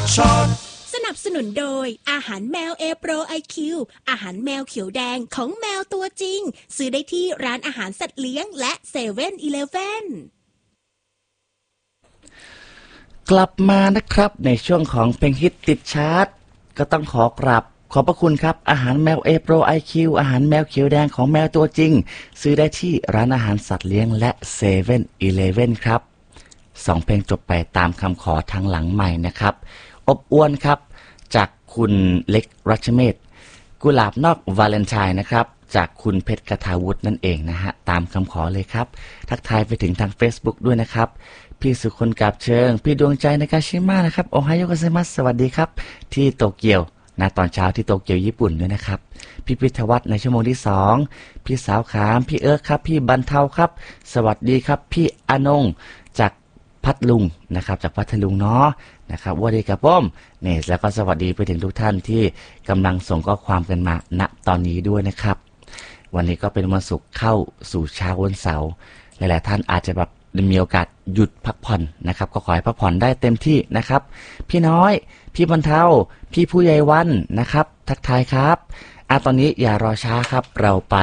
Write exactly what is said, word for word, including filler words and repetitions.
ช็อตสนับสนุนโดยอาหารแมวเอโปรไอคิวอาหารแมวเขียวแดงของแมวตัวจริงซื้อได้ที่ร้านอาหารสัตว์เลี้ยงและเซเว่นอีเลฟเว่นกลับมานะครับในช่วงของเพลงฮิตติดชาร์ตก็ต้องขอกราบขอบพระคุณครับอาหารแมวเอโปรไอคิวอาหารแมวเขียวแดงของแมวตัวจริงซื้อได้ที่ร้านอาหารสัตว์เลี้ยงและเซเว่นอีเลฟเว่นครับสองเพลงจบไปตามคำขอทางหลังใหม่นะครับอบอวลครับจากคุณเล็กรัชเมธกุหลาบนอกวาเลนไทน์นะครับจากคุณเพชรกทาวุฒินั่นเองนะฮะตามคำขอเลยครับทักทายไปถึงทาง Facebook ด้วยนะครับพี่สุคนกาบเชิงพี่ดวงใจในกาชิมะนะครับโอไฮโอกัสมัสสวัสดีครับที่โตเกียวนะตอนเช้าที่โตเกียวญี่ปุ่นด้วยนะครับพี่พิทวัฒน์ในชั่วโมงที่สองพี่สาวขามพี่เอิร์กครับพี่บรรเทาครับสวัสดีครับพี่อนงจากพัทลุงนะครับจากพัทลุงเนาะนะครับวัสดีครับป้อมเนี่ยแล้วก็สวัสดีไปถึงทุกท่านที่กำลังส่งข้อความกันมาณตอนนี้ด้วยนะครับวันนี้ก็เป็นวันศุกร์เข้าสู่เช้าวันเสาร์หลายๆท่านอาจจะแบบมีโอกาสหยุดพักผ่อนนะครับก็ขอให้พักผ่อนได้เต็มที่นะครับพี่น้อยพี่บรรเทาพี่ผู้ใหญ่วันนะครับทักทายครับอ่ะตอนนี้อย่ารอช้าครับเราไป